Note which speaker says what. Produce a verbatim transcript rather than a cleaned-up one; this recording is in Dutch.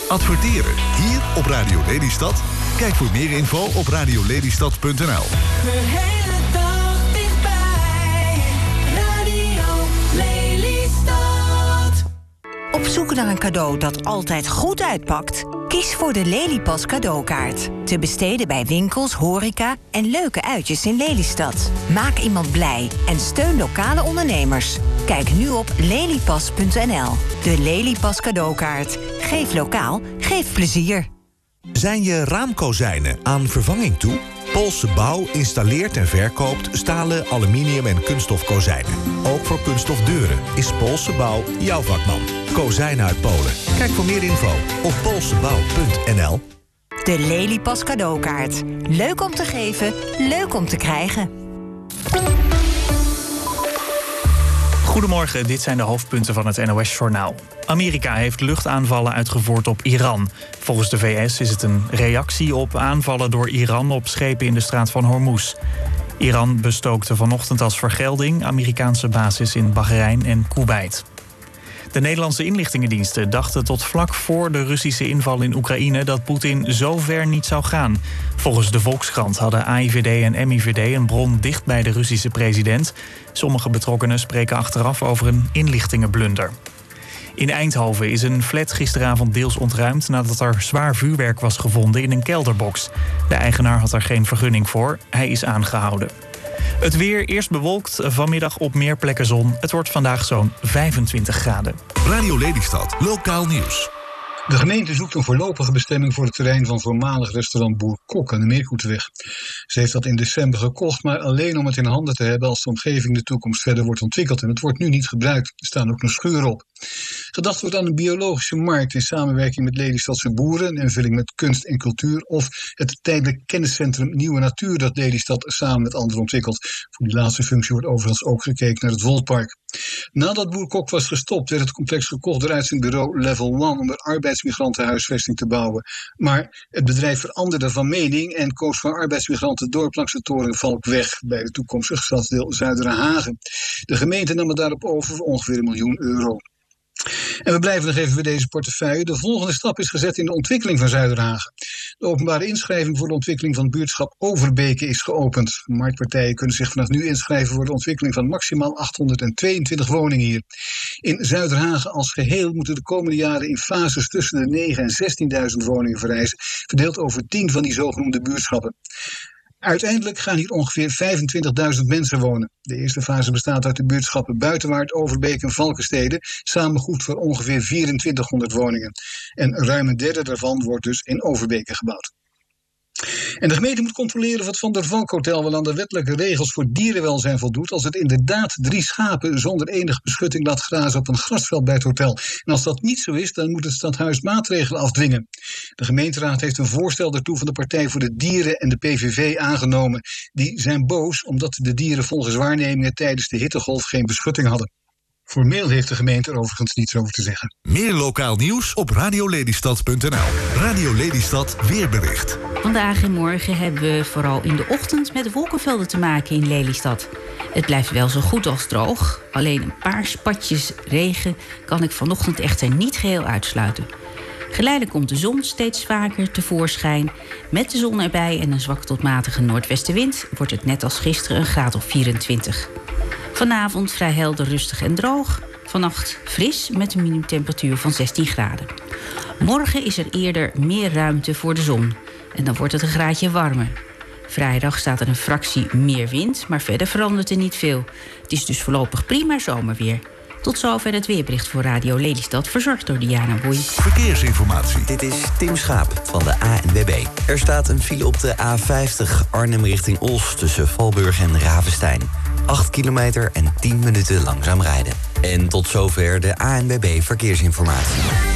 Speaker 1: Adverteren hier op Radio Lelystad? Kijk voor meer info op radiolelystad punt n l.
Speaker 2: De hele dag dichtbij. Radio Lelystad.
Speaker 3: Op zoek naar een cadeau dat altijd goed uitpakt? Kies voor de Lelypas cadeaukaart. Te besteden bij winkels, horeca en leuke uitjes in Lelystad. Maak iemand blij en steun lokale ondernemers. Kijk nu op lelypas punt n l. De Lelypas cadeaukaart. Geef lokaal, geef plezier.
Speaker 4: Zijn je raamkozijnen aan vervanging toe? Poolse Bouw installeert en verkoopt stalen, aluminium en kunststof kozijnen. Ook voor kunststof deuren is Poolse Bouw jouw vakman. Kozijnen uit Polen. Kijk voor meer info op poolsebouw punt n l.
Speaker 3: De Lelypas cadeaukaart. Leuk om te geven, leuk om te krijgen.
Speaker 5: Goedemorgen, dit zijn de hoofdpunten van het N O S-journaal. Amerika heeft luchtaanvallen uitgevoerd op Iran. Volgens de V S is het een reactie op aanvallen door Iran op schepen in de straat van Hormuz. Iran bestookte vanochtend als vergelding Amerikaanse bases in Bahrein en Kuwait. De Nederlandse inlichtingendiensten dachten tot vlak voor de Russische inval in Oekraïne dat Poetin zo ver niet zou gaan. Volgens de Volkskrant hadden A I V D en M I V D een bron dicht bij de Russische president. Sommige betrokkenen spreken achteraf over een inlichtingenblunder. In Eindhoven is een flat gisteravond deels ontruimd nadat er zwaar vuurwerk was gevonden in een kelderbox. De eigenaar had er geen vergunning voor. Hij is aangehouden. Het weer eerst bewolkt, vanmiddag op meer plekken zon. Het wordt vandaag zo'n vijfentwintig graden.
Speaker 1: Radio Lelystad, lokaal nieuws.
Speaker 6: De gemeente zoekt een voorlopige bestemming voor het terrein van voormalig restaurant Boer Kok aan de Meerkoeteweg. Ze heeft dat in december gekocht, maar alleen om het in handen te hebben als de omgeving in de toekomst verder wordt ontwikkeld. En het wordt nu niet gebruikt. Er staan ook nog schuren op. Gedacht wordt aan een biologische markt in samenwerking met Lelystadse boeren, een invulling met kunst en cultuur, of het tijdelijk kenniscentrum Nieuwe Natuur dat Lelystad samen met anderen ontwikkelt. Voor die laatste functie wordt overigens ook gekeken naar het Woldpark. Nadat Boer Kok was gestopt, werd het complex gekocht door uitzendbureau Level One om er arbeidsmigrantenhuisvesting te bouwen. Maar het bedrijf veranderde van mening en koos voor arbeidsmigranten dorp langs de Torenvalk weg bij de toekomstige stadsdeel Zuiderhagen. De gemeente nam het daarop over voor ongeveer een miljoen euro. En we blijven nog even bij deze portefeuille. De volgende stap is gezet in de ontwikkeling van Zuiderhagen. De openbare inschrijving voor de ontwikkeling van het buurtschap Overbeke is geopend. Marktpartijen kunnen zich vanaf nu inschrijven voor de ontwikkeling van maximaal achthonderdtweeëntwintig woningen hier. In Zuiderhagen als geheel moeten de komende jaren in fases tussen de negen en zestienduizend woningen verrijzen, verdeeld over tien van die zogenoemde buurtschappen. Uiteindelijk gaan hier ongeveer vijfentwintigduizend mensen wonen. De eerste fase bestaat uit de buurtschappen Buitenwaard, Overbeek en Valkenstede, samen goed voor ongeveer vierentwintighonderd woningen. En ruim een derde daarvan wordt dus in Overbeke gebouwd. En de gemeente moet controleren of het Van der Valk Hotel wel aan de wettelijke regels voor dierenwelzijn voldoet als het inderdaad drie schapen zonder enige beschutting laat grazen op een grasveld bij het hotel. En als dat niet zo is, dan moet het stadhuis maatregelen afdwingen. De gemeenteraad heeft een voorstel daartoe van de Partij voor de Dieren en de P V V aangenomen. Die zijn boos omdat de dieren volgens waarnemingen tijdens de hittegolf geen beschutting hadden. Formeel heeft de gemeente er overigens niets over te zeggen.
Speaker 1: Meer lokaal nieuws op radiolelystad punt n l. Radio Lelystad weerbericht.
Speaker 7: Vandaag en morgen hebben we vooral in de ochtend met wolkenvelden te maken in Lelystad. Het blijft wel zo goed als droog. Alleen een paar spatjes regen kan ik vanochtend echter niet geheel uitsluiten. Geleidelijk komt de zon steeds vaker tevoorschijn. Met de zon erbij en een zwak tot matige noordwestenwind wordt het net als gisteren een graad of vierentwintig. Vanavond vrij helder, rustig en droog. Vannacht fris met een minimumtemperatuur van zestien graden. Morgen is er eerder meer ruimte voor de zon. En dan wordt het een graadje warmer. Vrijdag staat er een fractie meer wind, maar verder verandert er niet veel. Het is dus voorlopig prima zomerweer. Tot zover het weerbericht voor Radio Lelystad, verzorgd door Diana Boei.
Speaker 1: Verkeersinformatie.
Speaker 8: Dit is Tim Schaap van de A N W B. Er staat een file op de A vijftig Arnhem richting Os tussen Valburg en Ravenstein. acht kilometer en tien minuten langzaam rijden. En tot zover de A N W B Verkeersinformatie.